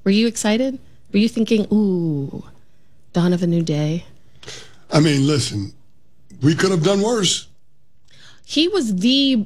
Were you excited? Were you thinking, ooh, dawn of a new day? I mean, listen, we could have done worse. He was the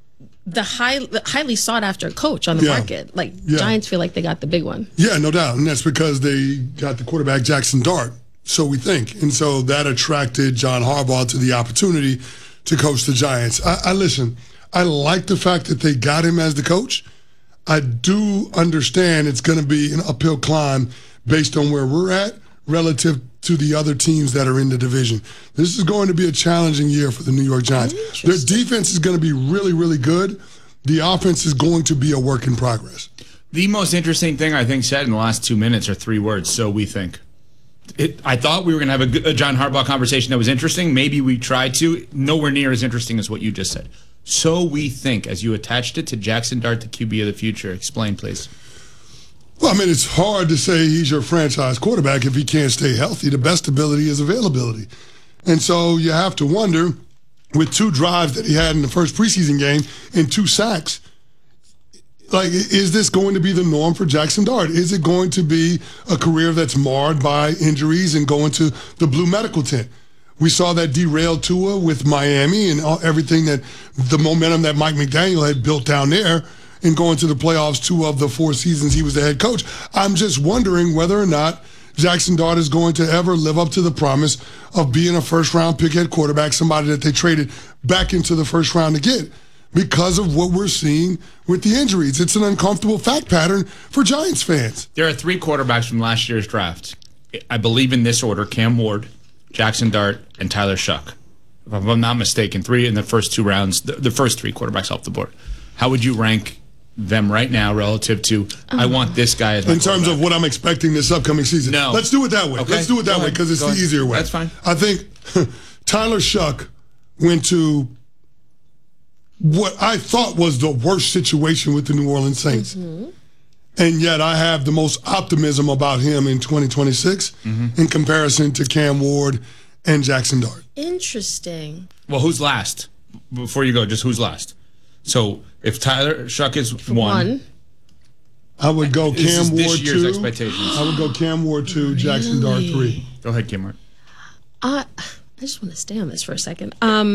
highly sought after coach on the market. Like, Giants feel like they got the big one. Yeah, no doubt. And that's because they got the quarterback Jackson Dart, so we think. And so that attracted John Harbaugh to the opportunity to coach the Giants. I listen, I like the fact that they got him as the coach. I do understand it's going to be an uphill climb based on where we're at relative to the other teams that are in the division. This is going to be a challenging year for the New York Giants. Their defense is going to be really, really good. The offense is going to be a work in progress. The most interesting thing I think said in the last 2 minutes are 3 words, so we think. I thought we were going to have a John Harbaugh conversation that was interesting. Maybe we tried to. Nowhere near as interesting as what you just said. So we think, as you attached it to Jackson Dart, the QB of the future. Explain, please. Well, I mean, it's hard to say he's your franchise quarterback if he can't stay healthy. The best ability is availability. And so you have to wonder, with 2 drives that he had in the first preseason game and 2 sacks, like, is this going to be the norm for Jackson Dart? Is it going to be a career that's marred by injuries and going to the blue medical tent? We saw that derail Tua with Miami and everything that the momentum that Mike McDaniel had built down there and going to the playoffs 2 of the 4 seasons he was the head coach. I'm just wondering whether or not Jackson Dart is going to ever live up to the promise of being a first-round pick at quarterback, somebody that they traded back into the first round to get, because of what we're seeing with the injuries. It's an uncomfortable fact pattern for Giants fans. There are 3 quarterbacks from last year's draft. I believe in this order: Cam Ward, Jackson Dart, and Tyler Shuck. If I'm not mistaken, 3 in the first 2 rounds, the first 3 quarterbacks off the board. How would you rank them right now relative to, I want this guy as my in terms of what I'm expecting this upcoming season? No. Let's do it that way. Okay. Let's do it that way because it's the easier way. That's fine. I think Tyler Shuck went to what I thought was the worst situation with the New Orleans Saints. Mm-hmm. And yet I have the most optimism about him in 2026 in comparison to Cam Ward and Jackson Dart. Interesting. Well, who's last? Before you go, just who's last? So if Tyler Shuck is 1, I would go Cam Ward this year's 2. Expectations. I would go Cam Ward 2, Jackson Dart 3. Go ahead, Kim Ward. I just want to stay on this for a second.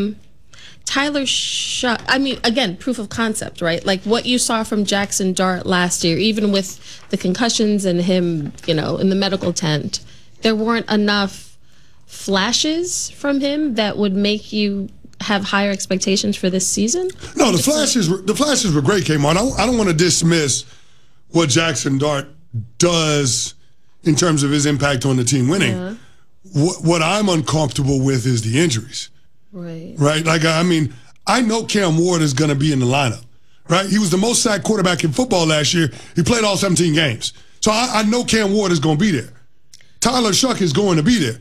Tyler Shuck, I mean, again, proof of concept, right? Like what you saw from Jackson Dart last year, even with the concussions and him, in the medical tent, there weren't enough flashes from him that would make you have higher expectations for this season? No, the flashes were great, Kmart. I don't want to dismiss what Jackson Dart does in terms of his impact on the team winning. Yeah. What I'm uncomfortable with is the injuries. Right. Right? Like, I mean, I know Cam Ward is going to be in the lineup, right? He was the most sacked quarterback in football last year. He played all 17 games. So I know Cam Ward is going to be there. Tyler Shuck is going to be there.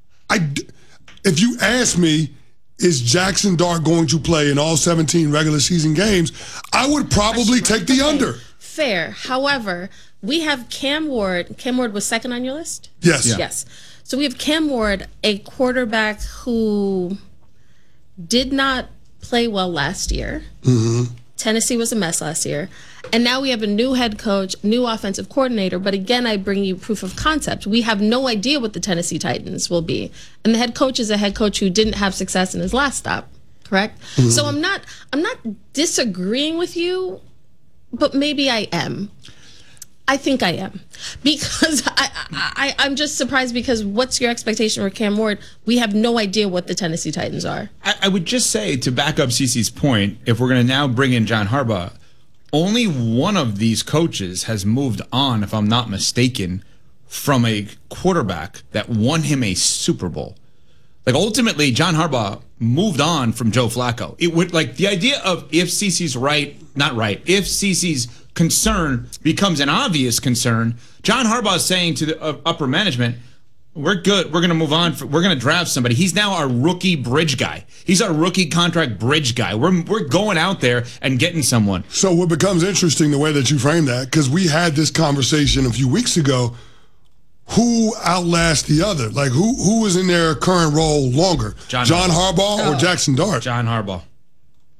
If you ask me, is Jackson Dart going to play in all 17 regular season games, I would probably take the under. Fair. However, we have Cam Ward. Cam Ward was second on your list? Yes. Yeah. Yes. So we have Cam Ward, a quarterback who did not play well last year. Mm-hmm. Tennessee was a mess last year. And now we have a new head coach, new offensive coordinator. But again, I bring you proof of concept. We have no idea what the Tennessee Titans will be. And the head coach is a head coach who didn't have success in his last stop, correct? Mm-hmm. So I'm not disagreeing with you, but maybe I am. I think I am, because I'm just surprised, because what's your expectation for Cam Ward? We have no idea what the Tennessee Titans are. I would just say, to back up Cece's point, if we're going to now bring in John Harbaugh, only one of these coaches has moved on, if I'm not mistaken, from a quarterback that won him a Super Bowl. Like, ultimately, John Harbaugh moved on from Joe Flacco. It would, like, the idea of if Cece's if Cece's concern becomes an obvious concern, John Harbaugh is saying to the upper management, we're good, we're going to move on, we're going to draft somebody. He's now our rookie bridge guy. He's our rookie contract bridge guy. We're going out there and getting someone. So what becomes interesting, the way that you frame that, because we had this conversation a few weeks ago, who outlasts the other? Like, who is in their current role longer? John Harbaugh or Jackson Dart? John Harbaugh.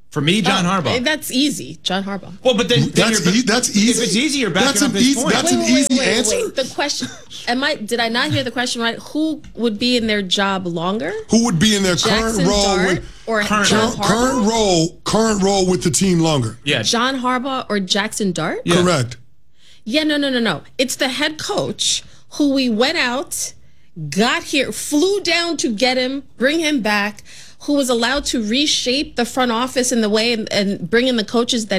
For me, John Harbaugh. That's easy, John Harbaugh. Well, but then That's easy. If it's easy, you're backing up his point. That's an easy answer. The question, did I not hear the question right? Who would be in their job longer? Who would be in their Jackson current role Dart or John Harbaugh? Current role with the team longer? Yeah. John Harbaugh or Jackson Dart? Yeah. Correct. Yeah, no. It's the head coach who we went out, got here, flew down to get him, bring him back, who was allowed to reshape the front office in the way and bring in the coaches that